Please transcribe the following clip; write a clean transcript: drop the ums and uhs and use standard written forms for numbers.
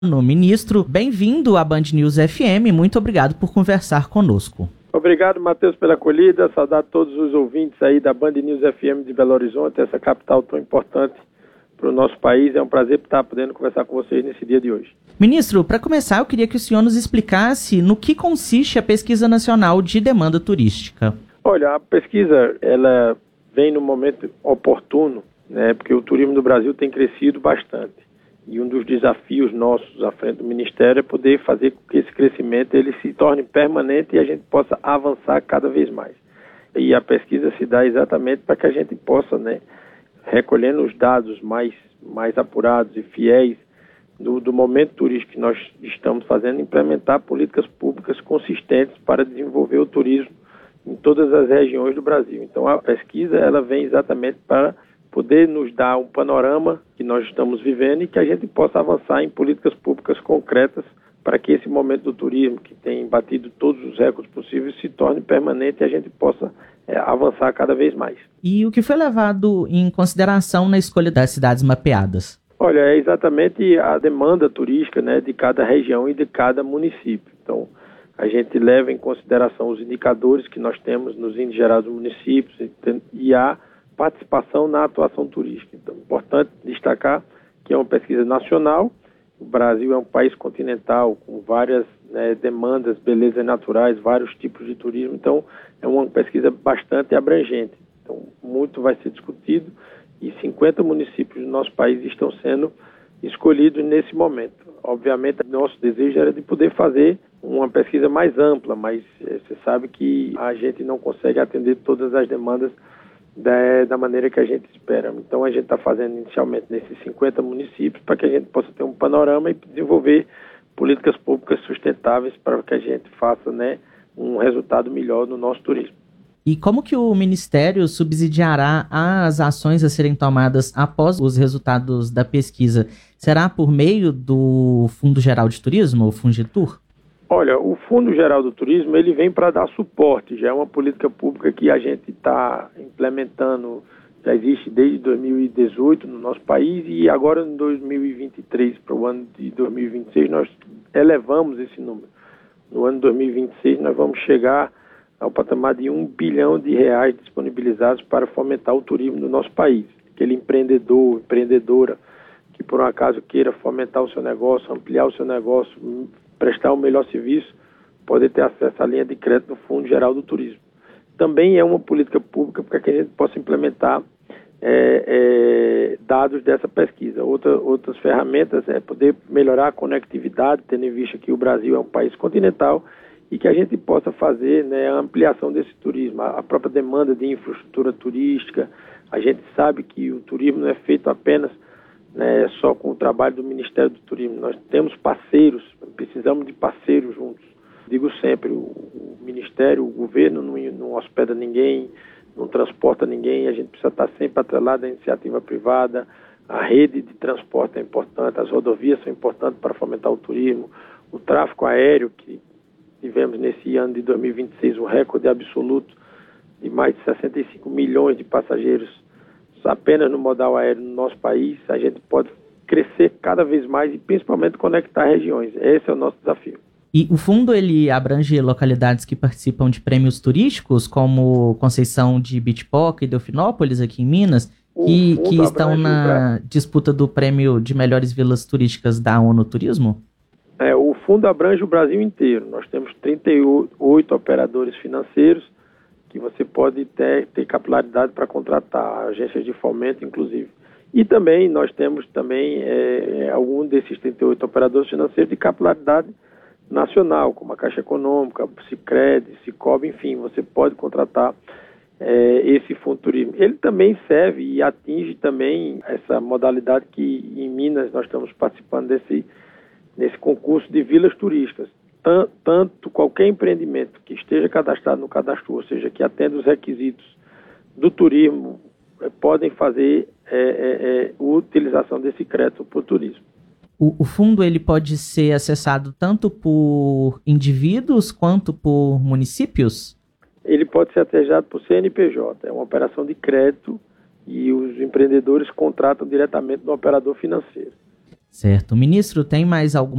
Ministro, bem-vindo à Band News FM, muito obrigado por conversar conosco. Obrigado, Matheus, pela acolhida, saudar todos os ouvintes aí da Band News FM de Belo Horizonte, essa capital tão importante para o nosso país. É um prazer estar podendo conversar com vocês nesse dia de hoje. Ministro, para começar, eu queria que o senhor nos explicasse no que consiste a Pesquisa Nacional de Demanda Turística. Olha, a pesquisa, ela vem no momento oportuno, né, porque o turismo do Brasil tem crescido bastante. E um dos desafios nossos à frente do Ministério é poder fazer com que esse crescimento ele se torne permanente e a gente possa avançar cada vez mais. E a pesquisa se dá exatamente para que a gente possa, recolhendo os dados mais apurados e fiéis do momento turístico que nós estamos fazendo, implementar políticas públicas consistentes para desenvolver o turismo em todas as regiões do Brasil. Então a pesquisa ela vem exatamente para poder nos dar um panorama que nós estamos vivendo e que a gente possa avançar em políticas públicas concretas para que esse momento do turismo, que tem batido todos os recordes possíveis, se torne permanente e a gente possa avançar cada vez mais. E o que foi levado em consideração na escolha das cidades mapeadas? Olha, é exatamente a demanda turística, de cada região e de cada município. Então, a gente leva em consideração os indicadores que nós temos nos índices gerais dos municípios e a participação na atuação turística. Então, é importante destacar que é uma pesquisa nacional. O Brasil é um país continental com várias demandas, belezas naturais, vários tipos de turismo. Então, é uma pesquisa bastante abrangente. Então, muito vai ser discutido e 50 municípios do nosso país estão sendo escolhidos nesse momento. Obviamente, nosso desejo era de poder fazer uma pesquisa mais ampla, mas você sabe que a gente não consegue atender todas as demandas da maneira que a gente espera. Então a gente está fazendo inicialmente nesses 50 municípios para que a gente possa ter um panorama e desenvolver políticas públicas sustentáveis para que a gente faça um resultado melhor no nosso turismo. E como que o Ministério subsidiará as ações a serem tomadas após os resultados da pesquisa? Será por meio do Fundo Geral de Turismo, o Fungetur? Olha, o Fundo Geral do Turismo ele vem para dar suporte, já é uma política pública que a gente está implementando, já existe desde 2018 no nosso país e agora em 2023, para o ano de 2026, nós elevamos esse número. No ano de 2026 nós vamos chegar ao patamar de R$1 bilhão disponibilizados para fomentar o turismo no nosso país. Aquele empreendedor, empreendedora que por um acaso queira fomentar o seu negócio, ampliar o seu negócio, prestar um melhor serviço, poder ter acesso à linha de crédito do Fundo Geral do Turismo. Também é uma política pública para que a gente possa implementar dados dessa pesquisa. Outras ferramentas é poder melhorar a conectividade, tendo em vista que o Brasil é um país continental e que a gente possa fazer a ampliação desse turismo, a própria demanda de infraestrutura turística. A gente sabe que o turismo não é feito apenas só com o trabalho do Ministério do Turismo. Nós temos parceiros, precisamos de parceiros juntos. Digo sempre, o Ministério, o governo não hospeda ninguém, não transporta ninguém, a gente precisa estar sempre atrelado à iniciativa privada, a rede de transporte é importante, as rodovias são importantes para fomentar o turismo, o tráfego aéreo, que tivemos nesse ano de 2026 um recorde absoluto de mais de 65 milhões de passageiros apenas no modal aéreo no nosso país, a gente pode crescer cada vez mais e principalmente conectar regiões. Esse é o nosso desafio. E o fundo ele abrange localidades que participam de prêmios turísticos, como Conceição de Bitipoca e Delfinópolis, aqui em Minas, que estão na disputa do prêmio de melhores vilas turísticas da ONU Turismo? O fundo abrange o Brasil inteiro. Nós temos 38 operadores financeiros que você pode ter capilaridade para contratar, agências de fomento, inclusive. E também nós temos algum desses 38 operadores financeiros de capilaridade nacional, como a Caixa Econômica, Sicredi, Sicob, enfim, você pode contratar esse fundo turismo. Ele também serve e atinge também essa modalidade que em Minas nós estamos participando nesse concurso de vilas turísticas. Tanto qualquer empreendimento que esteja cadastrado no cadastro, ou seja, que atenda os requisitos do turismo, podem fazer a utilização desse crédito para o turismo. O fundo ele pode ser acessado tanto por indivíduos quanto por municípios? Ele pode ser acessado por CNPJ, é uma operação de crédito e os empreendedores contratam diretamente do operador financeiro. Certo. Ministro, tem mais alguma